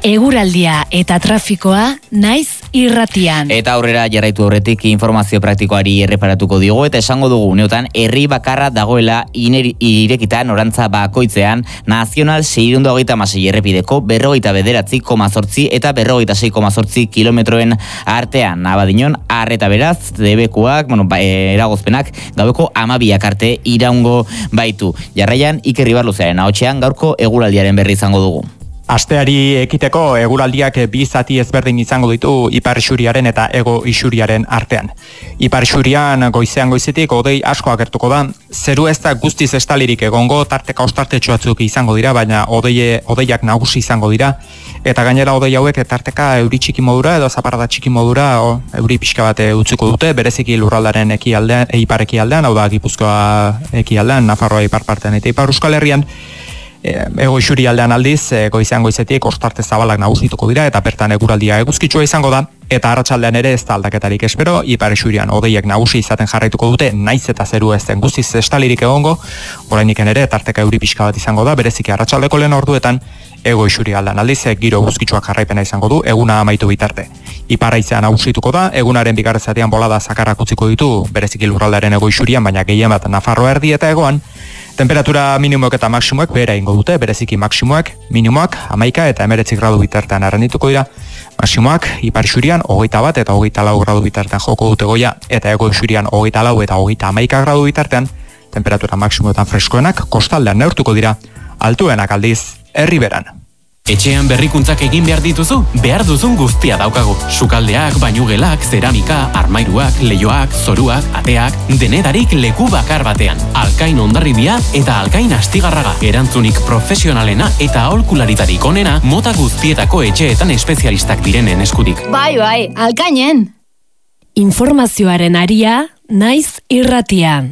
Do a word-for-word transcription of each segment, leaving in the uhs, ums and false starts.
Eguraldia eta trafikoa naiz irratian. Eta aurrera jarraitu horretik informazio praktikoari erreparatuko diogu eta esango dugu uneotan herri bakarra dagoela ineri, irekita norantza bakoitzean nazional seiehun eta hogeita hamasei errepideko berrogeita bederatzi koma zortzi eta berrogeita sei koma zortzi kilometroen artean. Abadinon, arreta beraz, debekuak, bueno, ba, eragozpenak gaueko hamabiak arte iraungo baitu. Jarraian, Iker Ibarluzearen ahotsean gaurko eguraldiaren berri izango dugu. Asteari ekiteko eguraldiak bi zati ezberdin izango ditu ipar isuriaren eta hego isuriaren artean. Ipar isurian goizean goizetik hodei asko agertuko da, zeru ez da guztiz estalirik egongo, tarteka ostartetxo batzuk izango dira, baina hodei, hodeiak nagusi izango dira, eta gainera hodei hauek tarteka euri txiki modura edo zaparrada txiki modura o, euri pixka bat utzuko dute, bereziki lurraldaren ekialdean, ipar ekialdean, hau da Gipuzkoa ekialdean, Nafarroa ipar partean eta ipar Euskal Herrian. Ego isuri aldean aldiz, goizean goizetik ostarte zabalak nagusituko dira eta bertan eguraldia eguzkitsua izango da, eta arratsaldean ere ez da aldaketarik espero, ipar isurian hodeiek nagusi izaten jarraituko dute, naiz eta zeru ez den guztiz estalirik egongo, oraindik ere tarteka euri pixka bat izango da, bereziki arratsaldeko lehen orduetan, ego isuri aldean aldiz, giro eguzkitsuak jarraipena izango du, eguna amaitu bitarte. Ipar haizea nagusituko da, egunaren bigarren zatian bolada zakarrak utziko ditu, bereziki lurraldearen ego isurian, baina gehien bat Nafarroa erdi eta egoan. Temperatura minimoek eta maksimoek behera ingo dute, bereziki maksimoak, minimoak, hamaika eta emeretzi gradu bitartean arrendituko dira. Maksimoak, ipar isurian, hogeita bat eta hogeita lau gradu bitartean joko dute goia, eta ego isurian, hogeita lau eta hogeita hamaika gradu bitartean, temperatura maksimoetan freskoenak, kostaldean neurtuko dira, altuenak aldiz, herriberan. Etxean berrikuntzak egin behar dituzu, behar duzun guztia daukagu. Sukaldeak, bainugelak, zeramika, armairuak, leihoak, zoruak, ateak, denedarik leku bakar batean. Alkain Hondarribia eta Alkain Astigarraga. Erantzunik profesionalena eta aholkularitarik onena mota guztietako etxeetan espezialistak direnen eskutik. Bai, bai, Alkainen. Informazioaren aria naiz irratian.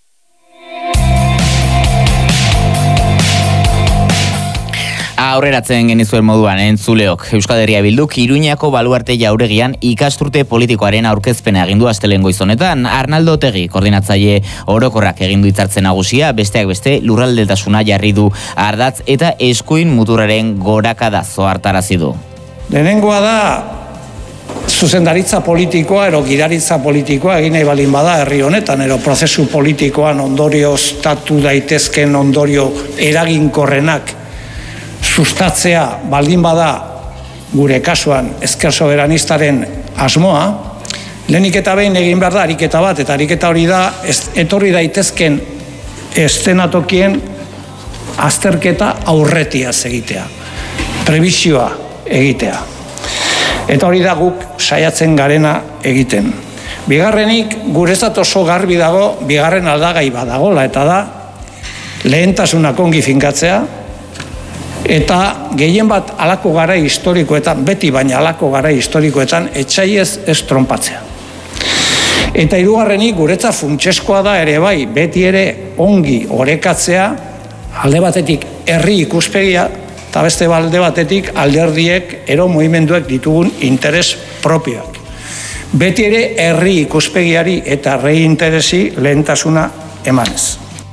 Aurreratzen genizuen moduan entzuleok. Euskal Herria Bilduk Iruñako Baluarte jauregian ikasturte politikoaren aurkezpena egin du astelehen goizonetan. Arnaldo Otegi, koordinatzaile orokorrak egin du hitzartze nagusia, besteak beste lurraldetasuna jarri du ardatz eta eskuin muturraren gorakada zohartarazi du. Lehenengoa da zuzendaritza politikoa ero gidaritza politikoa egin nahi balin bada herri honetan, ero prozesu politikoan ondorioztatu daitezken ondorio eraginkorrenak sustatzea baldin bada gure kasuan ezker soberanistaren asmoa, lehenik eta behin egin behar da ariketa bat, eta ariketa hori da ez, etorri daitezken eszenatokien azterketa aurretiaz egitea, prebisioa egitea. Eta hori da guk saiatzen garena egiten. Bigarrenik, gurezat oso garbi dago, bigarren aldagai badagola, eta da lehentasunak ongi finkatzea, eta gehien bat alako garai historikoetan, beti baina alako garai historikoetan, etxaiez ez tronpatzea. Eta hirugarrenik guretza funtseskoa da ere bai, beti ere ongi orekatzea, alde batetik herri ikuspegia, eta beste alde batetik alderdiek ero mugimenduek ditugun interes propioak. Beti ere herri ikuspegiari eta herri interesi lehentasuna emanez.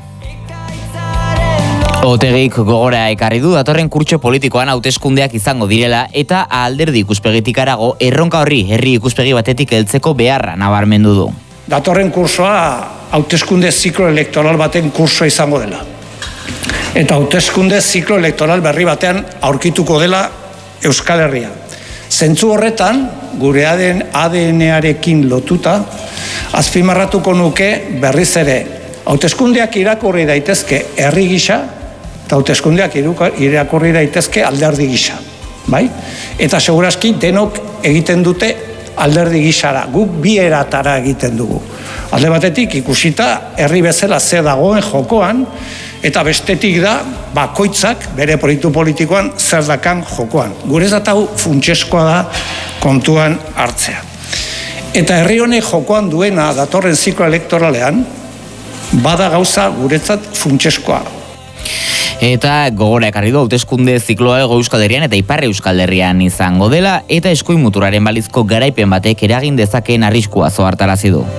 Otegik gogora ekarri du datorren kurtso politikoan hauteskundeak izango direla eta alderdi ikuspegitik harago erronka horri herri ikuspegi batetik heltzeko beharra nabarmendu du. Datorren kursoa hauteskunde ziklo elektoral baten kursoa izango dela. Eta hauteskunde ziklo elektoral berri batean aurkituko dela Euskal Herria. Zentzu horretan, gure A D N-arekin lotuta, azpimarratuko nuke berriz ere hauteskundeak irakurri daitezke herri gisa, eta hauteskundeak irakurri daitezke alderdi gisa, bai? Eta segurazki denok egiten dute alderdi gisara, guk bi eratara egiten dugu. Alde batetik ikusita herri bezala ze dagoen jokoan, eta bestetik da bakoitzak bere proiektu politikoan zer dakan jokoan. Guretzat hau funtseskoa da kontuan hartzea. Eta herri honek jokoan duena datorren ziklo elektoralean, bada gauza guretzat funtseskoa. Eta gogora ekarri du hauteskunde zikloa Hego Euskal Herrian eta Ipar Euskal Herrian izango dela eta eskuin muturraren balizko garaipen batek eragin dezakeen arriskua zohartarazi du.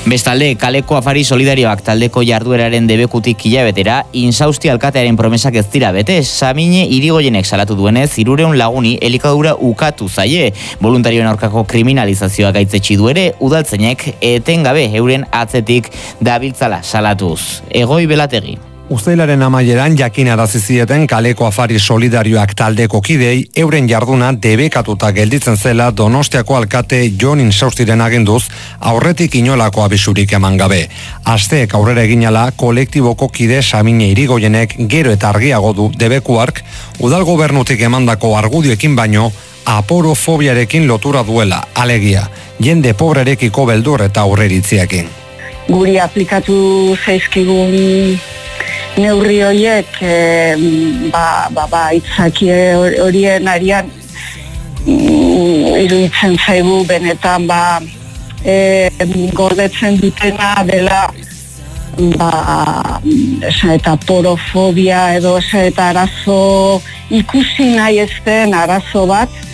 Bestalde, kaleko afari solidarioak taldeko jardueraren debekutik hilabetera, insausti alkatearen promesak ez dira bete, Samine Irigoyenek salatu duenez, hirureun laguni elikadura ukatu zaie. Voluntarioen aurkako kriminalizazioa gaitzetsi du ere, udaltzainek etengabe euren atzetik dabiltzala salatuz. Egoi Belategi. Uztailaren amaieran jakinarazi zieten kaleko afari solidarioak taldeko kidei euren jarduna debekatuta gelditzen zela Donostiako alkate Jon Insaustiren aginduz aurretik inolako abisurik eman gabe. Asteek aurrera eginala kolektiboko kide Samine Irigoyenek gero eta argiago du debekuark udal gobernutik emandako argudioekin baino aporofobiarekin lotura duela, alegia, jende pobrerekiko beldur eta aurreritziakin. Guri aplikatu zaizkigun neurri horiek e, ba, ba, ba, itzaki horien arian mm, iruditzen zaigu benetan ba, e, gordetzen dutena dela ba, esa eta porofobia edo esa eta arazo ikusi nahi ez den arazo bat